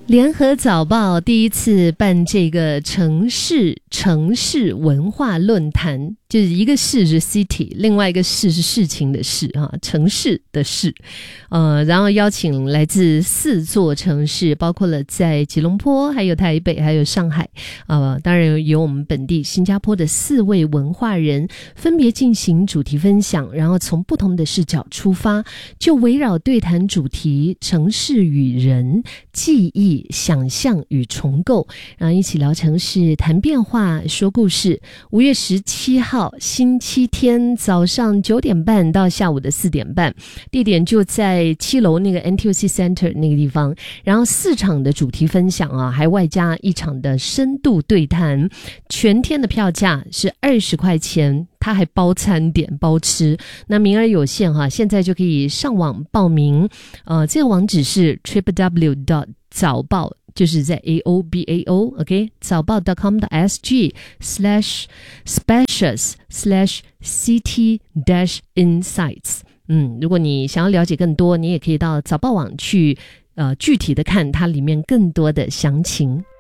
联合早报第一次办这个城市文化论坛，就是一个市是 city， 另外一个市是事情的事啊，城市的市。然后邀请来自4座城市，包括了在吉隆坡、还有台北、还有上海。当然有我们本地新加坡的4位文化人分别进行主题分享，然后从不同的视角出发，就围绕对谈主题城市与人、记忆、想象与重构，然后一起聊城市，谈变化，说故事。5月17号星期天早上9点半到下午的4点半，地点就在7楼那个 NTUC Center 那个地方。然后4场的主题分享啊，还外加1场的深度对谈，全天的票价是20块钱，它还包餐点包吃，那名额有限哈，现在就可以上网报名。这个网址是 www. 早报，就是在 AOBAO OK 早报 .com.sg/specials/city-insights。如果你想要了解更多，你也可以到早报网去具体的看它里面更多的详情。